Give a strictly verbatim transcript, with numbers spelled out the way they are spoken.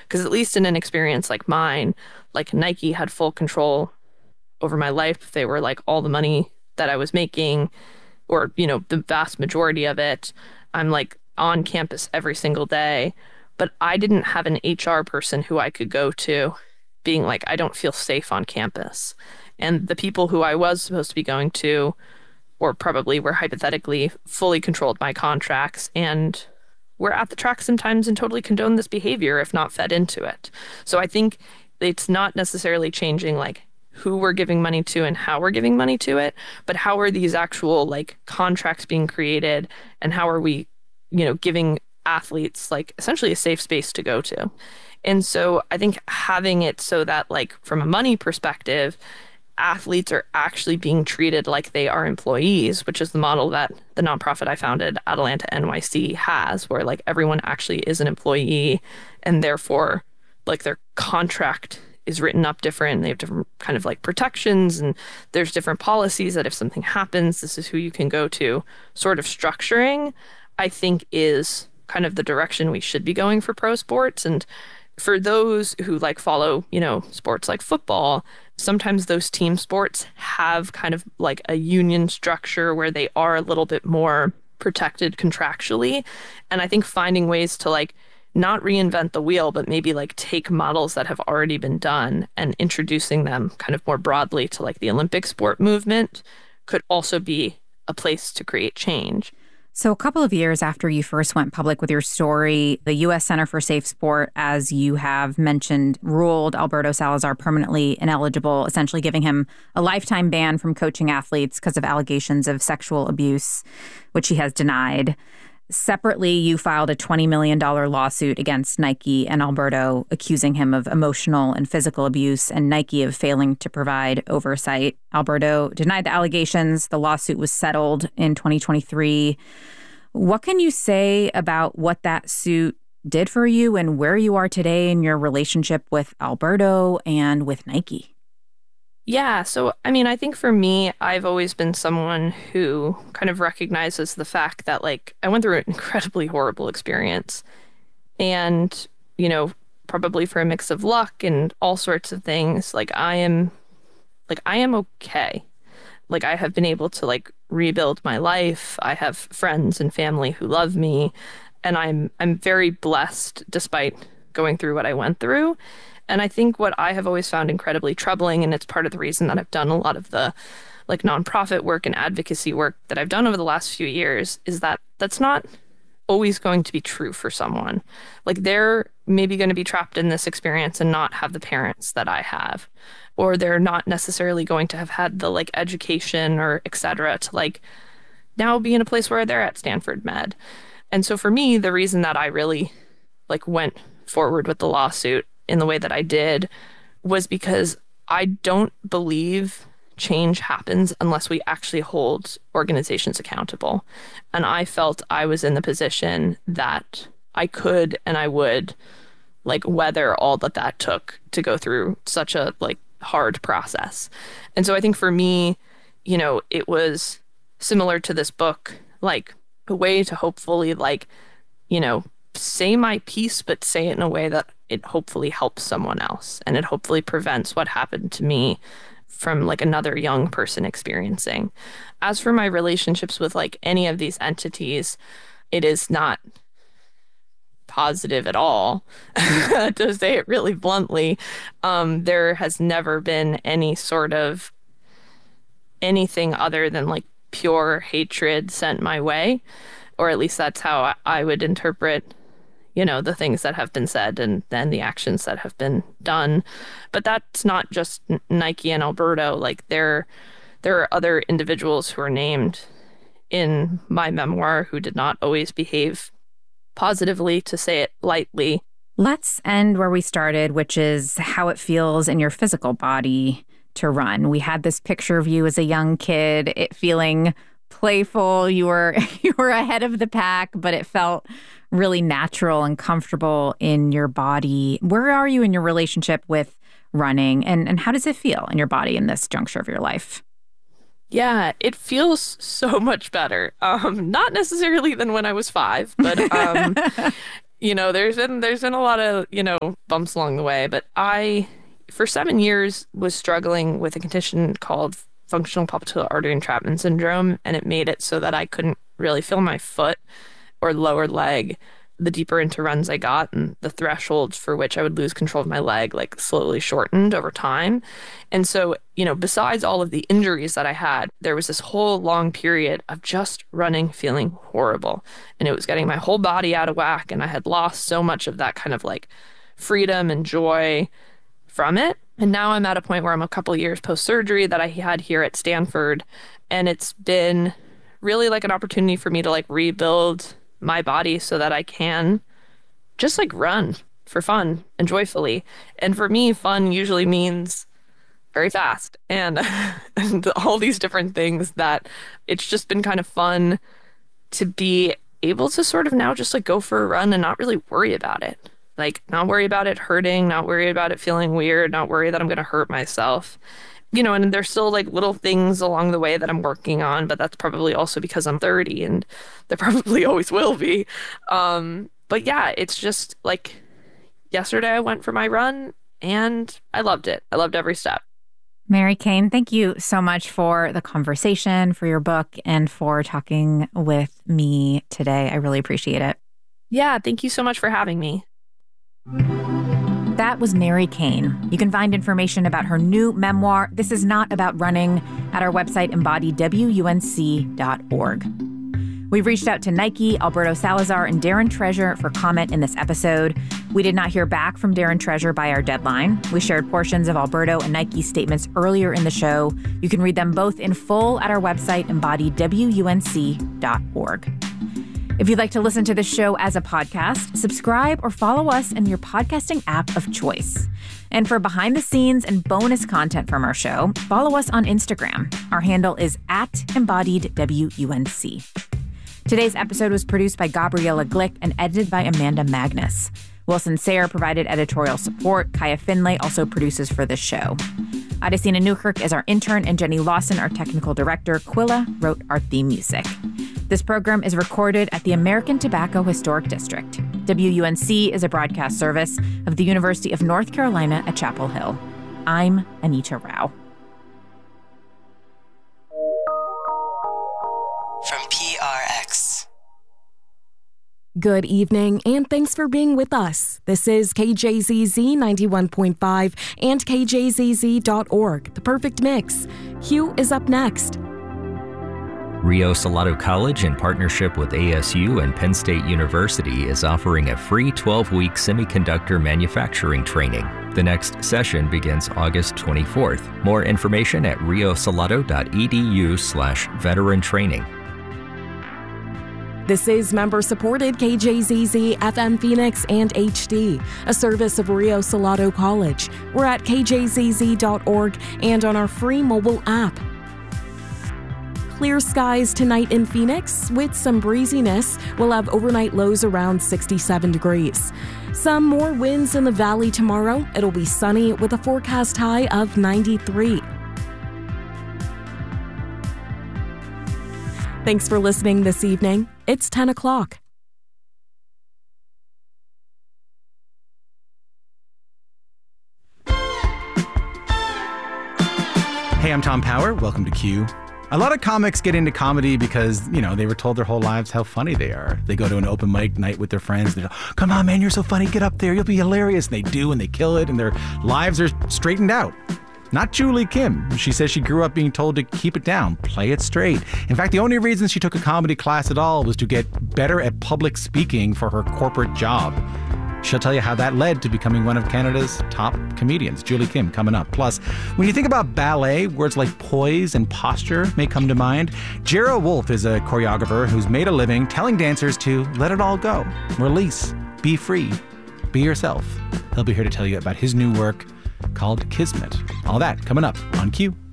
Because at least in an experience like mine, like Nike had full control over my life. They were like all the money that I was making, or, you know, the vast majority of it. I'm like on campus every single day, but I didn't have an H R person who I could go to being like, I don't feel safe on campus. And the people who I was supposed to be going to, or probably were hypothetically fully controlled my contracts and were at the track sometimes and totally condoned this behavior if not fed into it. So I think it's not necessarily changing like who we're giving money to and how we're giving money to it, but how are these actual like contracts being created and how are we, you know, giving athletes like essentially a safe space to go to. And so I think having it so that like from a money perspective, athletes are actually being treated like they are employees, which is the model that the nonprofit I founded, Atalanta N Y C, has, where like everyone actually is an employee and therefore like their contract is written up different. They have different kind of like protections and there's different policies that if something happens, this is who you can go to. Sort of structuring, I think, is kind of the direction we should be going for pro sports. And for those who like follow, you know, sports like football, sometimes those team sports have kind of like a union structure where they are a little bit more protected contractually. And I think finding ways to like not reinvent the wheel, but maybe like take models that have already been done and introducing them kind of more broadly to like the Olympic sport movement could also be a place to create change. So a couple of years after you first went public with your story, the U S Center for Safe Sport, as you have mentioned, ruled Alberto Salazar permanently ineligible, essentially giving him a lifetime ban from coaching athletes because of allegations of sexual abuse, which he has denied. Separately, you filed a twenty million dollars lawsuit against Nike and Alberto, accusing him of emotional and physical abuse and Nike of failing to provide oversight. Alberto denied the allegations. The lawsuit was settled in twenty twenty-three. What can you say about what that suit did for you and where you are today in your relationship with Alberto and with Nike? Yeah, so I mean, I think for me, I've always been someone who kind of recognizes the fact that like I went through an incredibly horrible experience. And, you know, probably for a mix of luck and all sorts of things, like I am like I am okay. Like I have been able to like rebuild my life. I have friends and family who love me, and I'm I'm very blessed despite going through what I went through. And I think what I have always found incredibly troubling, and it's part of the reason that I've done a lot of the like nonprofit work and advocacy work that I've done over the last few years, is that that's not always going to be true for someone. Like they're maybe going to be trapped in this experience and not have the parents that I have, or they're not necessarily going to have had the like education or et cetera to like now be in a place where they're at Stanford Med. And so for me, the reason that I really like went forward with the lawsuit in the way that I did was because I don't believe change happens unless we actually hold organizations accountable. And I felt I was in the position that I could and I would like weather all that that took to go through such a like hard process. And so I think for me, you know, it was similar to this book, like a way to hopefully like, you know, say my piece, but say it in a way that it hopefully helps someone else and it hopefully prevents what happened to me from like another young person experiencing. As for my relationships with like any of these entities, it is not positive at all, to say it really bluntly. Um, there has never been any sort of anything other than like pure hatred sent my way, or at least that's how I would interpret, you know, the things that have been said and then the actions that have been done. But that's not just Nike and Alberto. Like there, there are other individuals who are named in my memoir who did not always behave positively, to say it lightly. Let's end where we started, which is how it feels in your physical body to run. We had this picture of you as a young kid, it feeling playful. You were you were ahead of the pack, but it felt really natural and comfortable in your body. Where are you in your relationship with running, and, and how does it feel in your body in this juncture of your life? Yeah, it feels so much better. Um, not necessarily than when I was five, but um, You know, there's been there's been a lot of, you know, bumps along the way, but I for seven years was struggling with a condition called functional popliteal artery entrapment syndrome, and it made it so that I couldn't really feel my foot or lower leg the deeper into runs I got, and the thresholds for which I would lose control of my leg like slowly shortened over time. And so, you know, besides all of the injuries that I had, there was this whole long period of just running feeling horrible. And it was getting my whole body out of whack, and I had lost so much of that kind of like freedom and joy from it. And now I'm at a point where I'm a couple years post-surgery that I had here at Stanford, and it's been really like an opportunity for me to like rebuild my body so that I can just like run for fun and joyfully. And for me, fun usually means very fast and, and all these different things that it's just been kind of fun to be able to sort of now just like go for a run and not really worry about it. Like not worry about it hurting, not worry about it feeling weird, not worry that I'm going to hurt myself. You know, and there's still like little things along the way that I'm working on, but that's probably also because I'm thirty, and there probably always will be. Um, but yeah, it's just like yesterday I went for my run and I loved it. I loved every step. Mary Cain, thank you so much for the conversation, for your book, and for talking with me today. I really appreciate it. Yeah, thank you so much for having me. That was Mary Cain. You can find information about her new memoir, This Is Not About Running, at our website, embodied w u n c dot org. We've reached out to Nike, Alberto Salazar, and Darren Treasure for comment in this episode. We did not hear back from Darren Treasure by our deadline. We shared portions of Alberto and Nike's statements earlier in the show. You can read them both in full at our website, embodied w u n c dot org. If you'd like to listen to the show as a podcast, subscribe or follow us in your podcasting app of choice. And for behind the scenes and bonus content from our show, follow us on Instagram. Our handle is at embodied W U N C. Today's episode was produced by Gabriella Glick and edited by Amanda Magnus. Wilson Sayre provided editorial support. Kaya Finlay also produces for this show. Adesina Newkirk is our intern, and Jenny Lawson, our technical director. Quilla wrote our theme music. This program is recorded at the American Tobacco Historic District. W U N C is a broadcast service of the University of North Carolina at Chapel Hill. I'm Anita Rao. From P R X. Good evening, and thanks for being with us. This is K J Z Z ninety-one point five and K J Z Z dot org, the perfect mix. Q is up next. Rio Salado College, in partnership with A S U and Penn State University, is offering a free twelve-week semiconductor manufacturing training. The next session begins August twenty-fourth. More information at riosalado.edu slash veteran training. This is member-supported K J Z Z F M Phoenix and H D, a service of Rio Salado College. We're at K J Z Z dot org and on our free mobile app. Clear skies tonight in Phoenix with some breeziness. We'll have overnight lows around sixty-seven degrees. Some more winds in the valley tomorrow. It'll be sunny with a forecast high of ninety-three. Thanks for listening this evening. It's ten o'clock. Hey, I'm Tom Power. Welcome to Q. A lot of comics get into comedy because, you know, they were told their whole lives how funny they are. They go to an open mic night with their friends. They go, come on, man, you're so funny. Get up there. You'll be hilarious. And they do, and they kill it, and their lives are straightened out. Not Julie Kim. She says she grew up being told to keep it down, play it straight. In fact, the only reason she took a comedy class at all was to get better at public speaking for her corporate job. She'll tell you how that led to becoming one of Canada's top comedians. Julie Kim coming up. Plus, when you think about ballet, words like poise and posture may come to mind. Jera Wolf is a choreographer who's made a living telling dancers to let it all go, release, be free, be yourself. He'll be here to tell you about his new work called Kismet. All that coming up on Q.